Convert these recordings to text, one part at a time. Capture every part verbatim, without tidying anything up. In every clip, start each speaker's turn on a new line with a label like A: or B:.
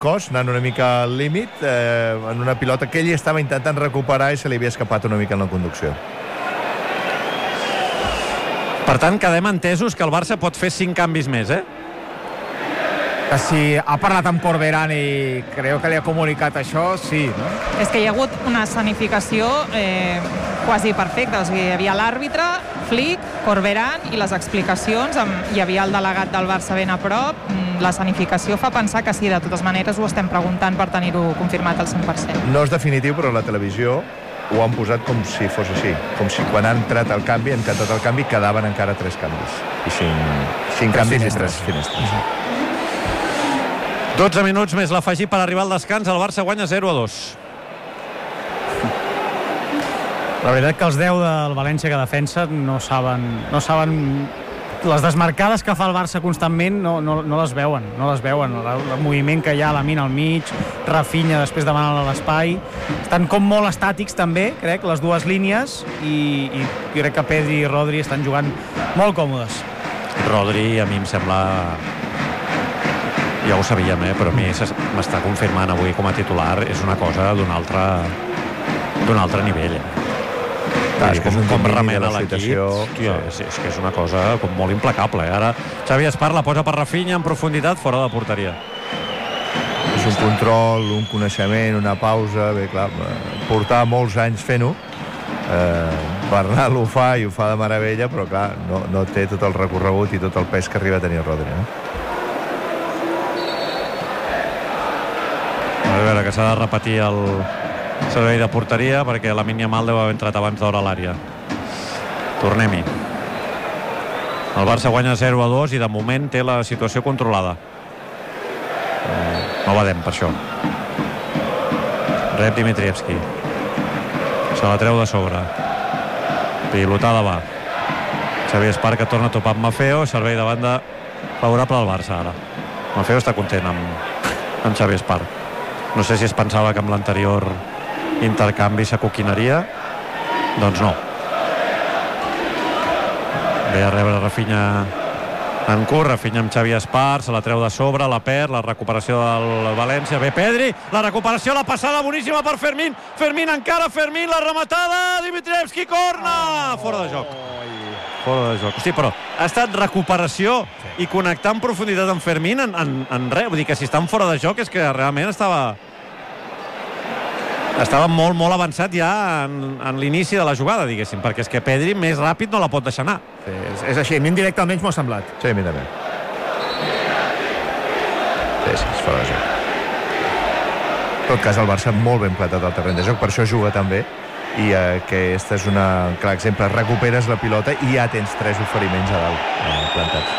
A: cos, anant una mica al límit, eh, en una pilota que ell estava intentant recuperar i se li havia escapat una mica en la conducció.
B: Per tant, quedem entesos que el Barça pot fer cinc canvis més, eh?
C: Que si ha parlat amb Corberán i creu que li ha comunicat això, sí, no?
D: És que hi ha hagut una escenificació eh, quasi perfecta. O sigui, hi havia l'àrbitre, Flick, Corberán i les explicacions. Amb, hi havia el delegat del Barça ben a prop. L'escenificació fa pensar que sí, de totes maneres ho estem preguntant per tenir-ho confirmat al cent per cent.
A: No és definitiu, però la televisió ho han posat com si fos així. Com si quan ha entrat el canvi, han cantat el canvi, quedaven encara tres canvis. I cinc, cinc canvis i tres finestres.
B: dotze minuts més l'afegir per arribar al descans. El Barça guanya zero a dos.
E: La veritat que els deu del València que defensen no saben, no saben les desmarcades que fa el Barça constantment no, no, no les veuen, no les veuen. El, el moviment que hi ha, la mina al mig, Rafinha després demanant l'espai, estan com molt estàtics també, crec, les dues línies, i, i crec que Pedri i Rodri estan jugant molt còmodes.
B: Rodri a mi em sembla, ja ho sabíem, eh? Però a mi m'està confirmant avui com a titular, és una cosa d'un altre d'un altre nivell, eh?
A: Clar,
B: és com,
A: un
B: com
A: domini
B: remena
A: de la
B: l'equip.
A: situació.
B: Hòstia, és, és que és una cosa com molt implacable, eh? Ara Xavi Espart la posa per Rafinha en profunditat fora de la porteria.
A: És un control, un coneixement, una pausa. Bé, clar, portar molts anys fent-ho. Eh, Bernat ho fa i ho fa de meravella, però clar, no, no té tot el recorregut i tot el pes que arriba a tenir Rodri, eh?
B: A veure, que s'ha de repetir el servei de porteria perquè la Lamine Yamal deu haver entrat abans d'hora a l'àrea. Tornem-hi. El Barça guanya zero a dos i de moment té la situació controlada. No badem per això. Rep Dimitrievski. Se la treu de sobre. Pilotada va. Xavi Espart que torna a topar amb Maffeo. Servei de banda favorable al Barça ara. Maffeo està content amb, amb Xavi Espart. No sé si es pensava que amb l'anterior intercanvi s'acoquinaria. Doncs no. Ve a rebre Rafinha en curt, Rafinha amb Xavi Espart, se la treu de sobre, la perd, la recuperació del València. Ve Pedri, la recuperació, la passada boníssima per Fermín. Fermín encara, Fermín, la rematada, Dimitrievski, corna! Fora de joc. Fora de joc. Hosti, però ha estat recuperació i connectar en profunditat amb Fermín en, en, en res. Vull dir que si estan fora de joc és que realment estava estava molt, molt avançat ja en, en l'inici de la jugada, diguéssim, perquè és que Pedri més ràpid no la pot deixar anar.
C: Sí, és, és així, a mi en directe almenys m'ho ha semblat.
A: Sí, mira bé. Sí, sí, és fora de joc. En tot cas, el Barça molt ben plantat al terreny de joc, per això juga tan bé. I eh, aquesta és una clar exemple, recuperes la pilota i ja tens tres oferiments a dalt eh, plantats.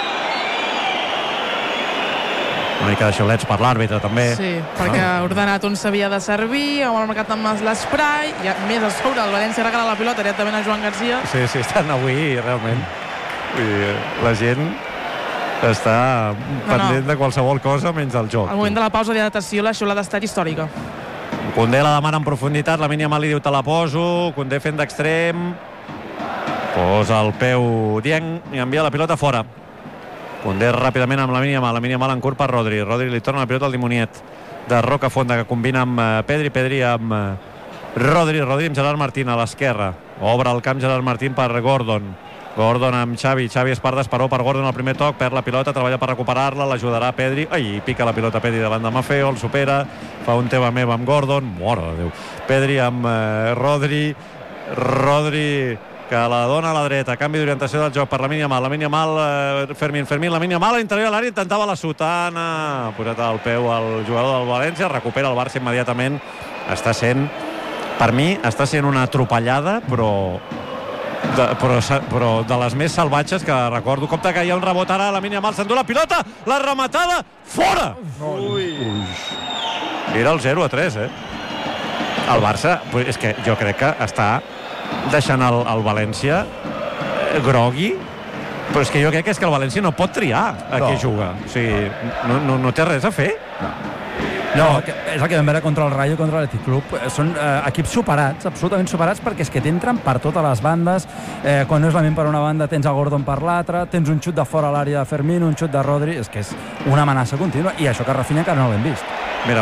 B: Una mica de xiulets per l'àrbitre també.
F: Sí, perquè ha ordenat on s'havia de servir, ha marcat amb l'esprai, i més a sobre el València regala la pilota directament a Joan Garcia.
B: Sí, sí, estan avui realment. Vull dir, la gent està pendent no, no. de qualsevol cosa menys el joc.
F: Al moment de la pausa d'hidratació la xiulada ha estat històrica.
B: Condé la demana en profunditat, la Lamine Yamal li diu te la poso, Condé fent d'extrem, posa el peu Dieng i envia la pilota fora. Condé ràpidament amb la Lamine Yamal, la Lamine Yamal en curt per Rodri, Rodri li torna la pilota al Dimoniet de Rocafonda que combina amb Pedri, Pedri amb Rodri, Rodri amb Gerard Martín a l'esquerra, obre el camp Gerard Martín per Gordon, Gordon amb Xavi, Xavi Espart d'esperó per Gordon al primer toc, perd la pilota, treballa per recuperar-la, l'ajudarà Pedri, ai, pica la pilota Pedri davant de Maffeo, el supera, fa un teva meva amb Gordon, mora de Déu, Pedri amb eh, Rodri, Rodri que la dona a la dreta, canvi d'orientació del joc per Lamine Yamal, Lamine Yamal, eh, Fermín, Fermín, Lamine Yamal a l'interior de l'àrea, intentava la sotana, ha posat el peu al jugador del València, recupera el Barça immediatament, està sent, per mi, està sent una atropellada, però de, però, però de les més salvatges que recordo. Compte que hi ha un rebot ara, Lamine Yamal s'endú la pilota, la rematada, fora! Ui. Ui. Era el zero a tres, eh? El Barça, és que jo crec que està deixant el, el València grogui, però és que jo crec que és que el València no pot triar a no. què juga. O sigui, no, no, no té res a fer.
G: No. No, és el que vam veure contra el Rayo, contra l'Athletic Club. Són eh, equips superats, absolutament superats, perquè és que t'entren per totes les bandes. Eh, quan no és la ment per una banda, tens a Gordon per l'altra, tens un xut de fora a l'àrea de Fermín, un xut de Rodri, és que és una amenaça contínua, i això que Rafinha encara no l'hem vist.